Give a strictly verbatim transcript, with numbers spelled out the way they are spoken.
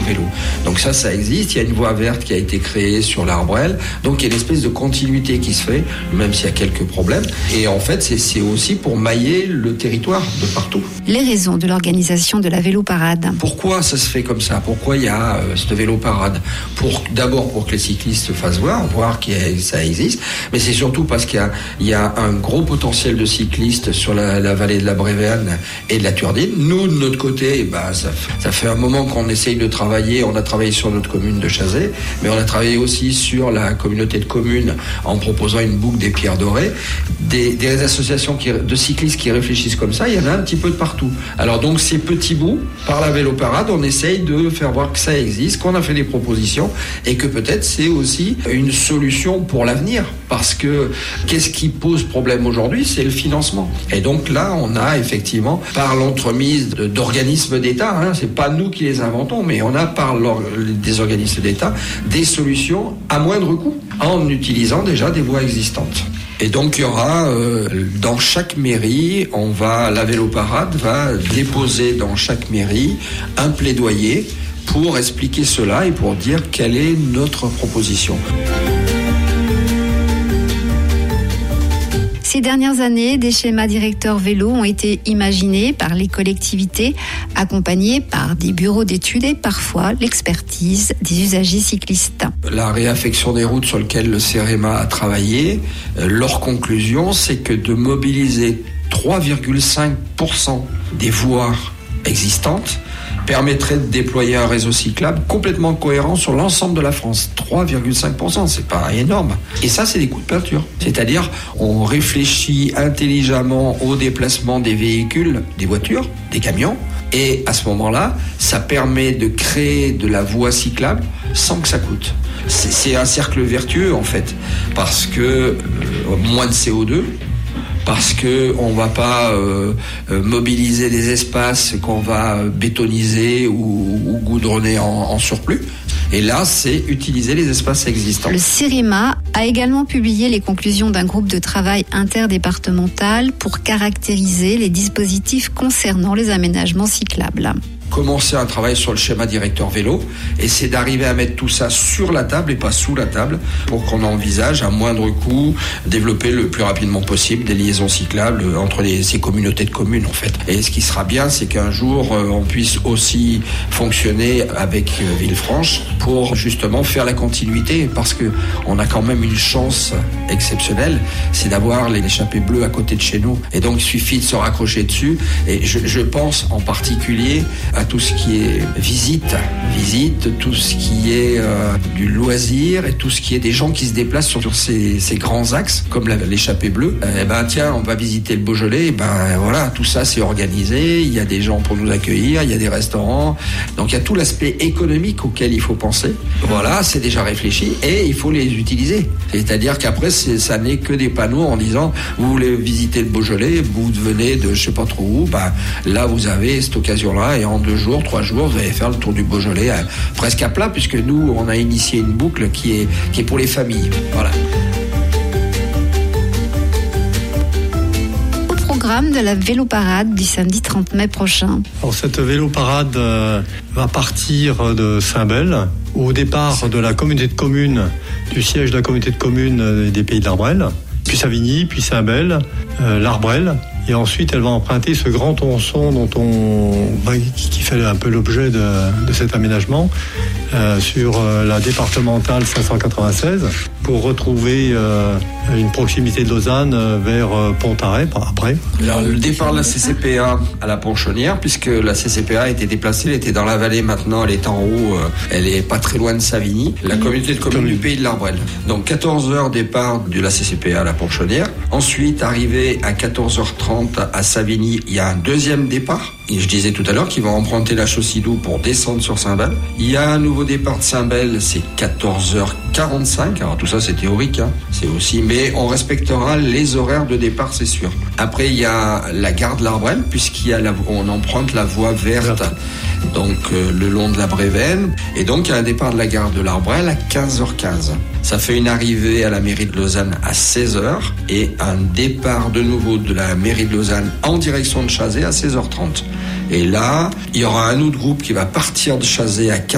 vélo. Donc ça, ça existe. Il y a une voie verte qui a été créée sur l'Arbrelle. Donc il y a une espèce de continuité qui se fait, même s'il y a quelques problèmes. Et en fait, c'est, c'est aussi pour mailler le territoire de partout. Les raisons de l'organisation de la vélo-parade. Pourquoi ça se fait comme ça ? Pourquoi il y a euh, cette vélo-parade ? Pour, d'abord pour que les cyclistes se fassent voir, voir que ça existe. Mais c'est surtout parce qu'il y a, il y a un gros potentiel de cyclistes sur la, la vallée de la Brévenne et de la Turdine. Nous, de notre côté, bah, ça, ça fait un moment qu'on essaye de travailler. On a travaillé sur notre commune de Chazé, mais on a travaillé aussi sur la communauté de communes en proposant une boucle des Pierres Dorées. Des, des associations qui, de cyclistes qui réfléchissent comme ça, il y en a un petit peu de partout. Alors donc ces petits bouts, par la vélo-parade, on essaye de faire voir que ça existe, qu'on a fait des propositions et que peut-être c'est aussi une solution pour l'avenir. Parce que qu'est-ce qui pose problème aujourd'hui ? C'est le financement. Et donc là, on a effectivement, par l'entremise de, d'organismes d'État, hein, c'est pas nous qui les inventons, mais on a par des organismes d'État des solutions à moindre coût, en utilisant déjà des voies existantes. Et donc il y aura euh, dans chaque mairie, on va la vélo-parade va déposer dans chaque mairie un plaidoyer pour expliquer cela et pour dire quelle est notre proposition. Ces dernières années, des schémas directeurs vélo ont été imaginés par les collectivités, accompagnés par des bureaux d'études et parfois l'expertise des usagers cyclistes. La réaffection des routes sur lesquelles le CEREMA a travaillé, leur conclusion, c'est que de mobiliser trois virgule cinq pour cent des voies existantes permettrait de déployer un réseau cyclable complètement cohérent sur l'ensemble de la France. trois virgule cinq pour cent, c'est pas énorme. Et ça, c'est des coûts de peinture. C'est-à-dire, on réfléchit intelligemment au déplacement des véhicules, des voitures, des camions, et à ce moment-là, ça permet de créer de la voie cyclable sans que ça coûte. C'est, c'est un cercle vertueux, en fait, parce que euh, moins de C O deux, parce que on va pas euh, mobiliser des espaces qu'on va bétoniser ou, ou goudronner en, en surplus. Et là, c'est utiliser les espaces existants. Le CEREMA a également publié les conclusions d'un groupe de travail interdépartemental pour caractériser les dispositifs concernant les aménagements cyclables. Commencer un travail sur le schéma directeur vélo et c'est d'arriver à mettre tout ça sur la table et pas sous la table pour qu'on envisage à moindre coût développer le plus rapidement possible des liaisons cyclables entre les, ces communautés de communes en fait. Et ce qui sera bien, c'est qu'un jour euh, on puisse aussi fonctionner avec euh, Villefranche pour justement faire la continuité parce que on a quand même une chance exceptionnelle, c'est d'avoir l'échappée bleue à côté de chez nous et donc il suffit de se raccrocher dessus et je, je pense en particulier à tout ce qui est visite, visite, tout ce qui est euh, du loisir et tout ce qui est des gens qui se déplacent sur, sur ces, ces grands axes, comme la, l'échappée bleue. Euh, et ben tiens, on va visiter le Beaujolais. Et ben voilà, tout ça c'est organisé. Il y a des gens pour nous accueillir, il y a des restaurants. Donc il y a tout l'aspect économique auquel il faut penser. Voilà, c'est déjà réfléchi et il faut les utiliser. C'est-à-dire qu'après, c'est, ça n'est que des panneaux en disant vous voulez visiter le Beaujolais, vous venez de je sais pas trop où. Ben là vous avez cette occasion-là et en deux jours, trois jours, vous allez faire le tour du Beaujolais à, presque à plat, puisque nous, on a initié une boucle qui est, qui est pour les familles. Voilà. Au programme de la vélo-parade du samedi trente mai prochain. Alors, cette vélo-parade euh, va partir de Saint-Bel, au départ de la communauté de communes, du siège de la communauté de communes des Pays de l'Arbrelle, puis Savigny, puis Saint-Bel, euh, l'Arbrelle. Et ensuite, elle va emprunter ce grand tronçon dont on, qui fait un peu l'objet de, de cet aménagement euh, sur euh, la départementale cinq cent quatre-vingt-seize pour retrouver euh, une proximité de Lausanne euh, vers euh, Pontaré après. Alors, le départ de la C C P A à la Ponchonnière, puisque la C C P A a été déplacée, elle était dans la vallée maintenant, elle est en haut, euh, elle est pas très loin de Savigny, la communauté de communes du Pays de l'Arbrelle. Donc quatorze heures départ de la C C P A à la Ponchonnière. Ensuite, arrivé à quatorze heures trente à Savigny, il y a un deuxième départ. Et je disais tout à l'heure qu'ils vont emprunter la Chaussy-Doux pour descendre sur Saint-Bel. Il y a un nouveau départ de Saint-Bel, c'est quatorze heures quarante-cinq. Alors tout ça c'est théorique, hein. C'est aussi, mais on respectera les horaires de départ, c'est sûr. Après il y a la gare de l'Arbrelle, puisqu'il y a la, on emprunte la voie verte, donc euh, le long de la Brévenne. Et donc il y a un départ de la gare de l'Arbrelle à quinze heures quinze. Ça fait une arrivée à la mairie de Lausanne à seize heures et un départ de nouveau de la mairie de Lausanne en direction de Chazé à seize heures trente. Et là, il y aura un autre groupe qui va partir de Chazé à quinze